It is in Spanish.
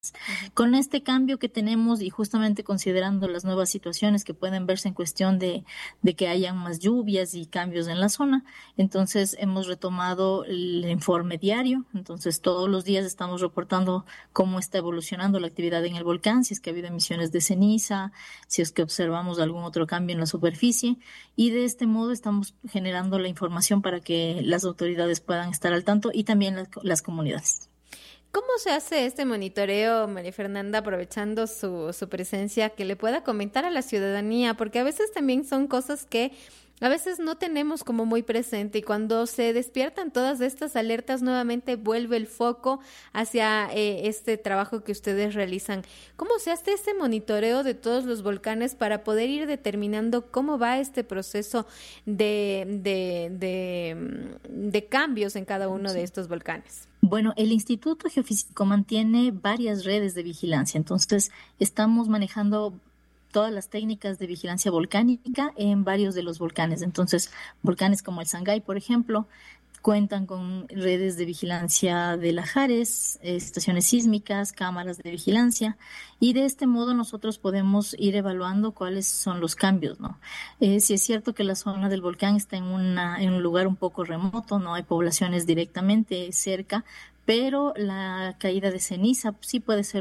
Ujú. Con este cambio que tenemos y justamente considerando las nuevas situaciones que pueden verse en cuestión de que hayan más lluvias y cambios en la zona, entonces hemos retomado el informe diario. Entonces todos los días estamos reportando cómo está evolucionando la actividad en el volcán, si es que ha habido emisiones de ceniza, si es que observamos algún otro cambio en la superficie, y de este modo estamos generando la información para que las autoridades puedan estar al tanto y también las comunidades. ¿Cómo se hace este monitoreo, María Fernanda, aprovechando su presencia, que le pueda comentar a la ciudadanía? Porque a veces también son cosas que a veces no tenemos como muy presente, y cuando se despiertan todas estas alertas, nuevamente vuelve el foco hacia este trabajo que ustedes realizan. ¿Cómo se hace este monitoreo de todos los volcanes para poder ir determinando cómo va este proceso de cambios en cada uno de Sí. estos volcanes? Bueno, el Instituto Geofísico mantiene varias redes de vigilancia, entonces estamos manejando todas las técnicas de vigilancia volcánica en varios de los volcanes. Entonces, volcanes como el Sangay, por ejemplo, cuentan con redes de vigilancia de lajares, estaciones sísmicas, cámaras de vigilancia, y de este modo nosotros podemos ir evaluando cuáles son los cambios, ¿no? Si es cierto que la zona del volcán está en un lugar un poco remoto, no hay poblaciones directamente cerca, pero la caída de ceniza sí puede ser